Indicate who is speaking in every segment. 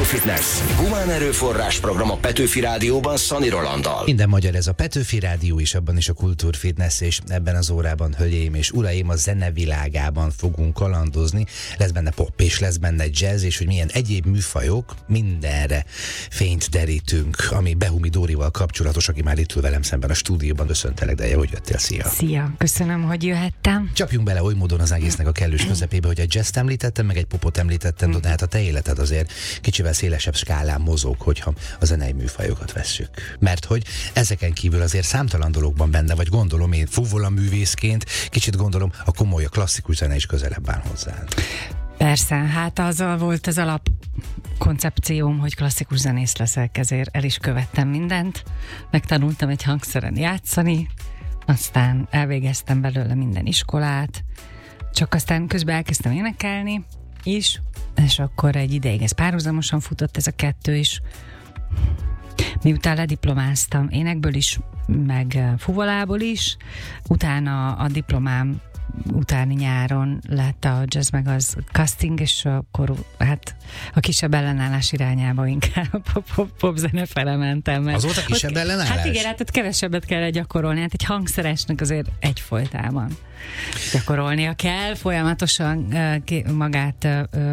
Speaker 1: Fitness. Humán erőforrás program a Petőfi Rádióban Szani Rolanddal.
Speaker 2: Minden magyar ez a Petőfi Rádió, és abban is a Fitness, és ebben az órában, hölgyeim és uraim, a zene világában fogunk kalandozni. Lesz benne pop, és lesz benne jazz, és hogy milyen egyéb műfajok, mindenre fényt derítünk, ami Behumi Dórival kapcsolatos, aki már itt ül velem szemben a stúdióban. Köszöntelek, de hogy jöttél, szia!
Speaker 3: Szia, köszönöm, hogy jöhettem.
Speaker 2: Csapjunk bele oly módon az egésznek a kellős közepébe, hogy egy jazz említettem, meg egy popot említettem, de hát a te életed azért kicsivel szélesebb skálán mozog, hogyha a zenei műfajokat vesszük. Mert hogy ezeken kívül azért számtalan dologban benne vagy, gondolom én fuvola művészként, kicsit gondolom a komoly, a klasszikus zene is közelebb áll hozzá.
Speaker 3: Persze, hát azzal volt az alap koncepcióm, hogy klasszikus zenész leszek, ezért el is követtem mindent. Megtanultam egy hangszeren játszani, aztán elvégeztem belőle minden iskolát, csak aztán közben elkezdtem énekelni is, és akkor egy ideig ez párhuzamosan futott ez a kettő is. Miután lediplomáztam énekből is, meg fuvolából is, utána a diplomám utáni nyáron lett a Jazz meg az casting, és akkor hát a kisebb ellenállás irányába inkább a popzene felementem.
Speaker 2: Az volt a kisebb ellenállás?
Speaker 3: Hát igen, hát kevesebbet kell gyakorolni, hát egy hangszeresnek azért egyfolytában gyakorolnia kell, folyamatosan magát,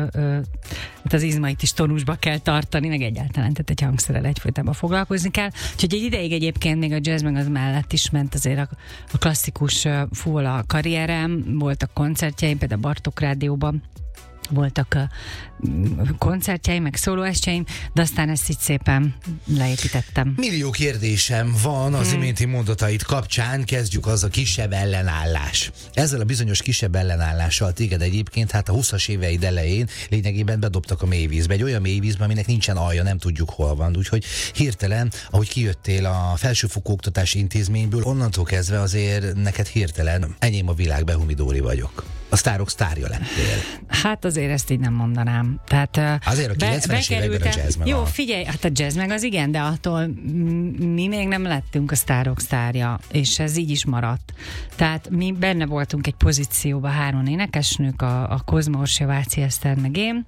Speaker 3: az izmait is tonusba kell tartani, meg egyáltalán, tehát egy hangszerrel egyfolytában foglalkozni kell. Úgyhogy egy ideig egyébként még a jazz meg az mellett is ment azért a klasszikus fuvola karrierem, voltak koncertjeim, például a Bartók Rádióban voltak a koncertjeim, meg szólóestjeim, de aztán ezt így szépen leépítettem.
Speaker 2: Millió kérdésem van az iménti mondatait kapcsán, kezdjük az a kisebb ellenállás. Ezzel a bizonyos kisebb ellenállással téged egyébként hát a 20-as éveid elején lényegében bedobtak a mélyvízbe. Egy olyan mélyvízbe, aminek nincsen alja, nem tudjuk hol van. Úgyhogy hirtelen, ahogy kijöttél a felsőfokú oktatási intézményből, onnantól kezdve azért neked hirtelen enyém a világ, Behumi Dóri vagyok. A sztárok sztárja lettél.
Speaker 3: Hát azért ezt így nem mondanám. Tehát,
Speaker 2: azért a 90-es években a jazz meg.
Speaker 3: Jó, figyelj, hát a jazz meg az igen, de attól mi még nem lettünk a sztárok sztárja, és ez így is maradt. Tehát mi benne voltunk egy pozícióban, 3 énekesnők, a Kozma Orsi, Váci Eszter, meg én.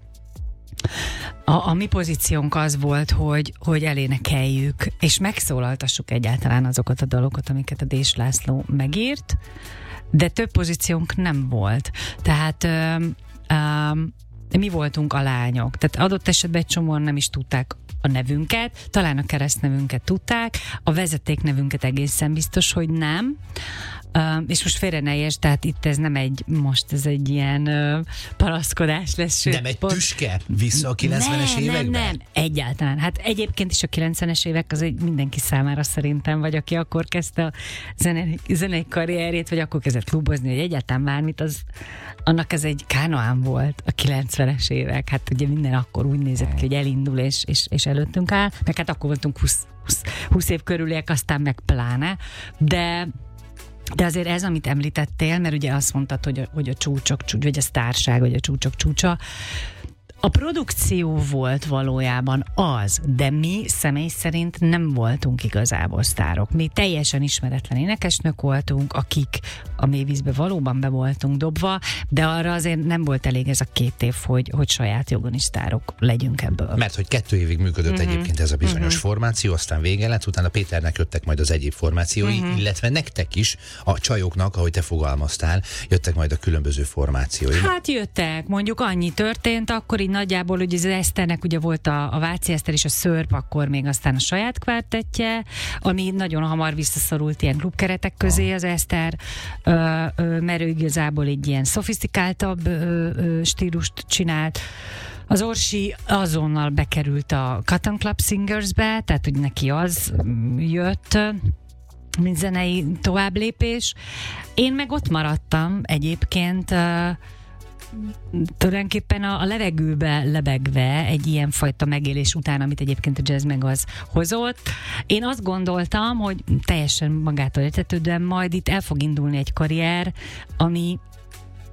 Speaker 3: A mi pozíciónk az volt, hogy elénekeljük, és megszólaltassuk egyáltalán azokat a dalokat, amiket a Dés László megírt, de több pozíciónk nem volt. Tehát mi voltunk a lányok. Tehát adott esetben egy csomóan nem is tudták a nevünket, talán a keresztnevünket tudták, a vezetéknevünket egészen biztos, hogy nem. És most félre ne érts, tehát itt ez nem ez egy ilyen paraszkodás lesz.
Speaker 2: Nem egy tüske vissza a 90-es években?
Speaker 3: Nem, egyáltalán. Hát egyébként is a 90-es évek az egy mindenki számára szerintem, vagy aki akkor kezdte a zenei karrierjét, vagy akkor kezdett klubozni, hogy egyáltalán bármit, annak ez egy kánoán volt a 90-es évek. Hát ugye minden akkor úgy nézett ki, hogy elindul és előttünk áll, meg hát akkor voltunk 20 év körüliek, aztán meg pláne, de azért ez, amit említettél, mert ugye azt mondtad, hogy a csúcsok, vagy a sztárság, vagy a csúcsok csúcsa, a produkció volt valójában az, de mi személy szerint nem voltunk igazából sztárok. Mi teljesen ismeretlen énekesnök voltunk, akik a mélyvízbe valóban be voltunk dobva, de arra azért nem volt elég ez a 2 év, hogy saját jogon is sztárok legyünk ebből.
Speaker 2: Mert hogy 2 évig működött egyébként ez a bizonyos formáció, aztán vége lett, utána Péternek jöttek majd az egyéb formációi, illetve nektek is, a csajoknak, ahogy te fogalmaztál, jöttek majd a különböző formációi.
Speaker 3: Hát jöttek, mondjuk annyi történt, akkor így nagyjából, hogy az Eszternek ugye volt a Váci Eszter és a Szörp, akkor még aztán a saját kvártettje, ami nagyon hamar visszaszorult ilyen klubkeretek közé az Eszter, mert ő igazából egy ilyen szofisztikáltabb stílust csinált. Az Orsi azonnal bekerült a Cotton Club Singersbe, tehát hogy neki az jött, mint zenei továbblépés. Én meg ott maradtam egyébként, tulajdonképpen a levegőbe lebegve egy ilyen fajta megélés után, amit egyébként a jazz meg az hozott. Én azt gondoltam, hogy teljesen magától értetődően majd itt el fog indulni egy karrier, ami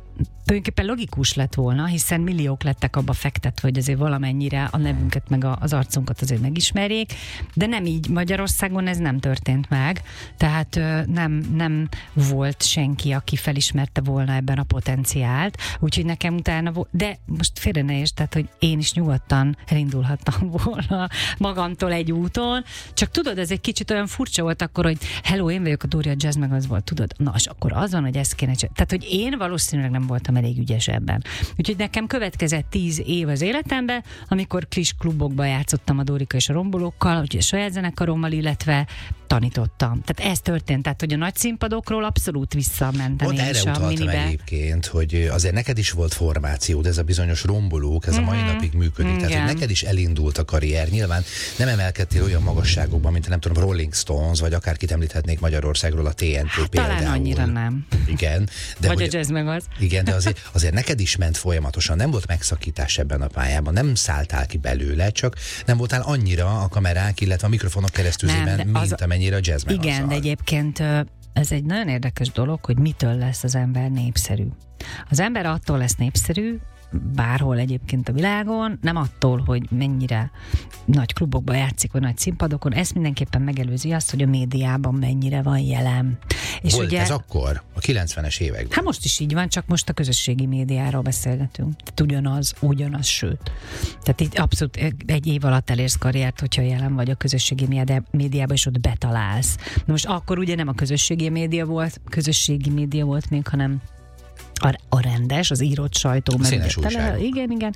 Speaker 3: tulajdonképpen logikus lett volna, hiszen milliók lettek abba fektetve, hogy azért valamennyire a nevünket meg az arcunkat azért megismerjék, de nem így Magyarországon ez nem történt meg, tehát nem volt senki, aki felismerte volna ebben a potenciált, úgyhogy nekem utána de most félre ne értsd, tehát hogy én is nyugodtan elindulhattam volna magamtól egy úton, csak tudod, ez egy kicsit olyan furcsa volt akkor, hogy hello, én vagyok a Dóri, a jazz meg az volt, tudod, na és akkor az van, hogy ezt kéne csinálni. Tehát, hogy én valószínűleg nem voltam elég ügyes ebben. Úgyhogy nekem következett 10 év az életemben, amikor kis klubokban játszottam a Dórika és a Rombolókkal, úgyhogy a saját zenekarommal, illetve tanítottam. Tehát ez történt, tehát hogy a nagy színpadokról abszolút visszamentem én is a minibe.
Speaker 2: Egyébként, hogy azért neked is volt formációd, ez a bizonyos Rombolók, ez a mai napig működik. Tehát, hogy neked is elindult a karrier. Nyilván nem emelkedtél olyan magasságokban, mint nem tudom, Rolling Stones, vagy akárkit említhetnék Magyarországról, a TNT például.
Speaker 3: Talán annyira nem.
Speaker 2: Igen. De
Speaker 3: vagy a jazz meg az.
Speaker 2: Igen, de azért neked is ment folyamatosan, nem volt megszakítás ebben a pályában, nem szálltál ki belőle, csak nem voltál annyira a kamerák, illetve a mikrofonok keresztüzében, mint amennyire a jazz meg
Speaker 3: igen, de egyébként ez egy nagyon érdekes dolog, hogy mitől lesz az ember népszerű. Az ember attól lesz népszerű, bárhol egyébként a világon, nem attól, hogy mennyire nagy klubokban játszik, vagy nagy színpadokon, ezt mindenképpen megelőzi azt, hogy a médiában mennyire van jelen. És
Speaker 2: volt
Speaker 3: ugye,
Speaker 2: ez akkor, a 90-es években?
Speaker 3: Hát most is így van, csak most a közösségi médiáról beszélgetünk. Tehát ugyanaz, sőt. Tehát így abszolút egy év alatt elérsz karriert, hogyha jelen vagy a közösségi médiában, és ott betalálsz. Na most akkor ugye nem a közösségi média volt még, hanem a rendes, az írott sajtó.
Speaker 2: Színes újság.
Speaker 3: Igen.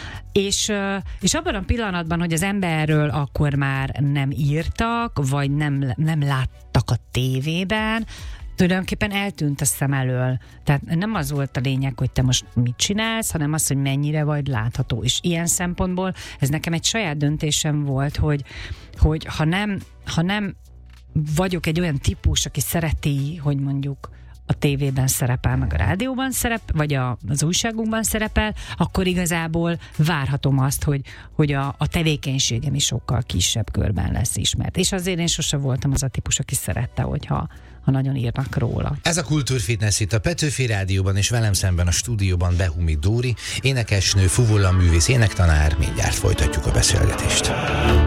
Speaker 3: És abban a pillanatban, hogy az emberről akkor már nem írtak, vagy nem láttak a tévében, tulajdonképpen eltűnt a szem elől. Tehát nem az volt a lényeg, hogy te most mit csinálsz, hanem az, hogy mennyire vagy látható. És ilyen szempontból ez nekem egy saját döntésem volt, hogy ha nem vagyok egy olyan típus, aki szereti, hogy mondjuk a tévében szerepel, meg a rádióban szerepel, vagy az újságunkban szerepel, akkor igazából várhatom azt, hogy a tevékenységem is sokkal kisebb körben lesz ismert. És azért én sose voltam az a típus, aki szerette, hogyha nagyon írnak róla.
Speaker 2: Ez a Kultúrfitness itt a Petőfi Rádióban, és velem szemben a stúdióban Behumi Dóri, énekesnő, fuvola művész, énektanár. Mindjárt folytatjuk a beszélgetést.